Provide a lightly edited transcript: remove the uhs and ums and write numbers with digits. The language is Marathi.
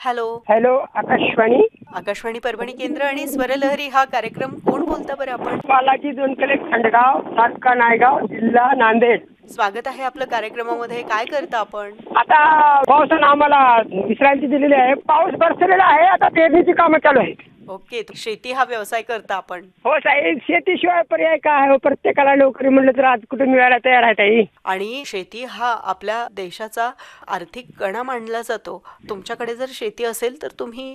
हॅलो. हॅलो, आकाशवाणी. आकाशवाणी परभणी केंद्र आणि स्वरलहरी हा कार्यक्रम. कोण बोलता बरं आपण? बालाजी दोनकले, खंडगाव, तालुका नायगाव, जिल्हा नांदेड. स्वागत आहे आपलं कार्यक्रमामध्ये. काय करता आपण? आता पावसानं आम्हाला विश्रांती दिलेली आहे. पाऊस बरसलेला आहे. आता पेरणीची कामं चालू आहेत. ओके. शेती हा व्यवसाय करता आपण? हो साहेब, शेतीशिवाय पर्याय काय आहे? प्रत्येकाला नोकरी म्हणलं तर आज कुठे मिळायला तयार आहे ताई. आणि शेती हा आपल्या देशाचा आर्थिक कणा मानला जातो. तुमच्याकडे जर शेती असेल तर तुम्ही